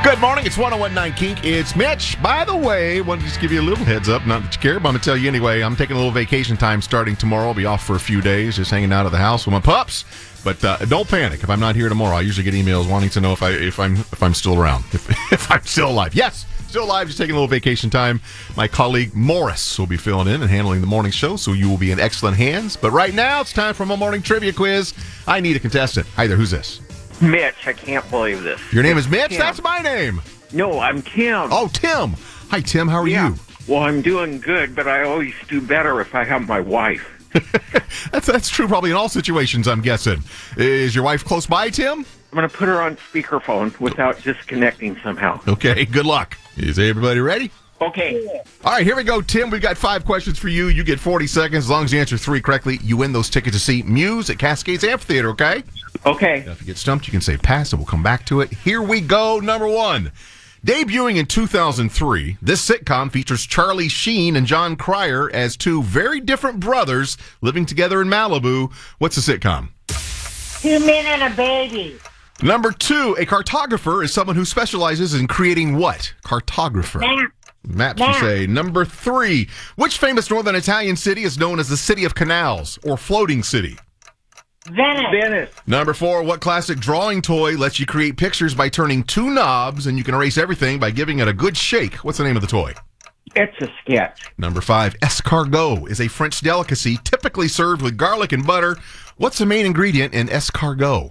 Good morning. It's 101.9 Kink. It's Mitch. By the way, wanted to just give you a little heads up. Not that you care, but I'm going to tell you anyway. I'm taking a little vacation time starting tomorrow. I'll be off for a few days, just hanging out at the house with my pups. But don't panic if I'm not here tomorrow. I usually get emails wanting to know if I'm still around, if I'm still alive. Yes, still alive. Just taking a little vacation time. My colleague Morris will be filling in and handling the morning show, so you will be in excellent hands. But right now, it's time for my morning trivia quiz. I need a contestant. Hi there. Who's this? Mitch, I can't believe this. Your name is Mitch? Tim. That's my name. No, I'm Tim. Oh, Tim. Hi, Tim. How are you? Well, I'm doing good, but I always do better if I have my wife. That's true probably in all situations, I'm guessing. Is your wife close by, Tim? I'm going to put her on speakerphone without disconnecting somehow. Okay, good luck. Is everybody ready? Okay. All right, here we go, Tim. We've got 5 questions for you. You get 40 seconds. As long as you answer 3 correctly, you win those tickets to see Muse at Cascades Amphitheater, okay? Okay. Now, if you get stumped, you can say pass, and we'll come back to it. Here we go. Number 1. Debuting in 2003, this sitcom features Charlie Sheen and John Cryer as 2 very different brothers living together in Malibu. What's the sitcom? 2 Men and a Baby. Number 2, a cartographer is someone who specializes in creating what? Cartographer. Maps, you say. Number 3, which famous northern Italian city is known as the City of Canals or Floating City? Venice. Number 4, what classic drawing toy lets you create pictures by turning 2 knobs and you can erase everything by giving it a good shake? What's the name of the toy? It's a sketch. Number 5, escargot is a French delicacy typically served with garlic and butter. What's the main ingredient in escargot?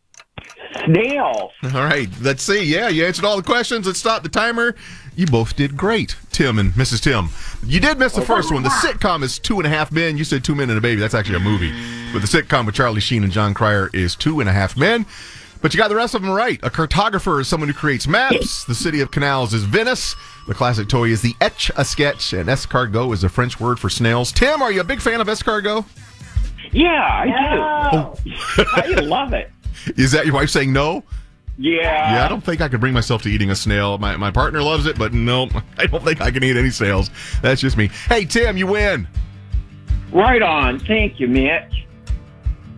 Snails. All right, let's see. Yeah, you answered all the questions. Let's stop the timer. You both did great, Tim and Mrs. Tim. You did miss the first one. The sitcom is 2.5 Men. You said 2 Men and a Baby. That's actually a movie. But the sitcom with Charlie Sheen and John Cryer is 2.5 Men. But you got the rest of them right. A cartographer is someone who creates maps. The City of Canals is Venice. The classic toy is the Etch-a-Sketch. And escargot is a French word for snails. Tim, are you a big fan of escargot? Yeah, I do. I love it. Is that your wife saying no? Yeah. Yeah, I don't think I could bring myself to eating a snail. My partner loves it, but no, I don't think I can eat any snails. That's just me. Hey, Tim, you win. Right on. Thank you, Mitch.